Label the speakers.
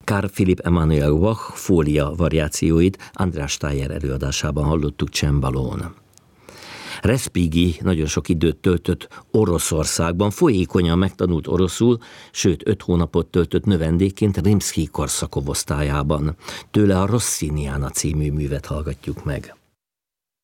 Speaker 1: Carl Philipp Emanuel Bach fólia variációit András Steyer előadásában hallottuk csembalón. Respighi nagyon sok időt töltött Oroszországban, folyékonyan megtanult oroszul, sőt 5 hónapot töltött növendékként Rimszkij-Korszakov osztályában. Tőle a Rossziniana című művet hallgatjuk meg.